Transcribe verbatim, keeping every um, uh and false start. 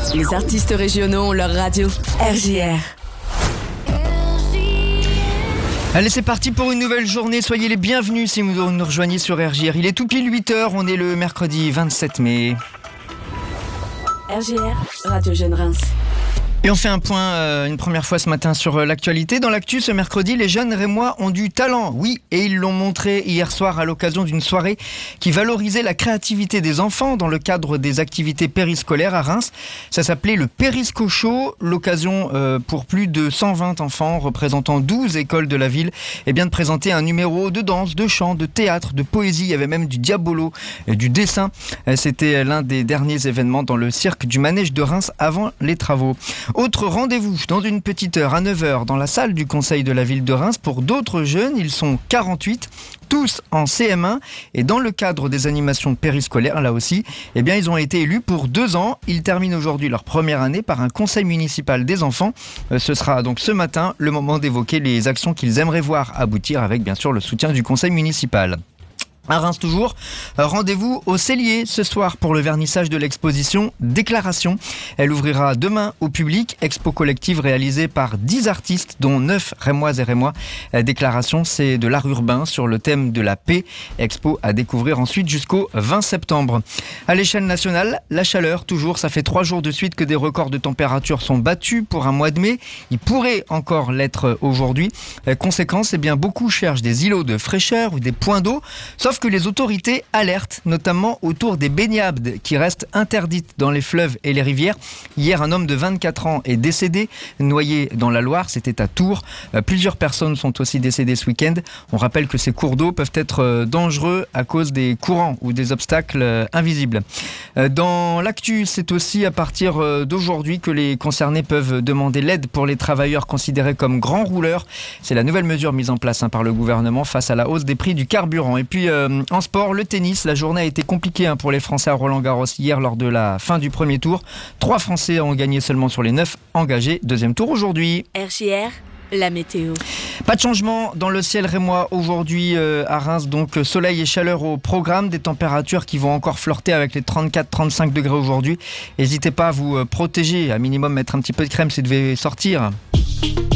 Les artistes régionaux ont leur radio. R J R. Allez, c'est parti pour une nouvelle journée. Soyez les bienvenus si vous nous rejoignez sur R J R. Il est tout pile huit heures, on est le mercredi vingt-sept mai. R J R, Radio Jeune Reims. Et on fait un point euh, une première fois ce matin sur euh, l'actualité. Dans l'actu, ce mercredi, les jeunes rémois ont du talent. Oui, et ils l'ont montré hier soir à l'occasion d'une soirée qui valorisait la créativité des enfants dans le cadre des activités périscolaires à Reims. Ça s'appelait le Périsco Show, l'occasion euh, pour plus de cent vingt enfants représentant douze écoles de la ville et bien de présenter un numéro de danse, de chant, de théâtre, de poésie. Il y avait même du diabolo, euh, du dessin. Euh, c'était l'un des derniers événements dans le cirque du Manège de Reims avant les travaux. Autre rendez-vous dans une petite heure à neuf heures dans la salle du conseil de la ville de Reims pour d'autres jeunes. Ils sont quarante-huit, tous en C M un et dans le cadre des animations périscolaires, là aussi, eh bien, ils ont été élus pour deux ans. Ils terminent aujourd'hui leur première année par un conseil municipal des enfants. Euh, ce sera donc ce matin le moment d'évoquer les actions qu'ils aimeraient voir aboutir avec bien sûr le soutien du conseil municipal. À Reims toujours, rendez-vous au Cellier ce soir pour le vernissage de l'exposition Déclaration. Elle ouvrira demain au public. Expo collective réalisée par dix artistes, dont neuf Rémoises et Rémois. Déclaration, c'est de l'art urbain sur le thème de la paix. Expo à découvrir ensuite jusqu'au vingt septembre. À l'échelle nationale, la chaleur toujours. Ça fait trois jours de suite que des records de température sont battus pour un mois de mai. Il pourrait encore l'être aujourd'hui. Conséquence, eh bien, beaucoup cherchent des îlots de fraîcheur ou des points d'eau. Sauf que les autorités alertent, notamment autour des baignades qui restent interdites dans les fleuves et les rivières. Hier, un homme de vingt-quatre ans est décédé, noyé dans la Loire, c'était à Tours. Euh, plusieurs personnes sont aussi décédées ce week-end. On rappelle que ces cours d'eau peuvent être euh, dangereux à cause des courants ou des obstacles euh, invisibles. Euh, dans l'actu, c'est aussi à partir euh, d'aujourd'hui que les concernés peuvent demander l'aide pour les travailleurs considérés comme grands rouleurs. C'est la nouvelle mesure mise en place hein, par le gouvernement face à la hausse des prix du carburant. Et puis, euh, en sport, le tennis, la journée a été compliquée hein, pour les Français à Roland-Garros hier lors de la fin du premier tour. Trois Français ont gagné seulement sur les neuf engagés. Deuxième tour aujourd'hui. R J R, la météo. Pas de changement dans le ciel rémois aujourd'hui euh, à Reims, donc soleil et chaleur au programme, des températures qui vont encore flirter avec les trente-quatre à trente-cinq degrés aujourd'hui. N'hésitez pas à vous protéger, à minimum mettre un petit peu de crème si vous devez sortir.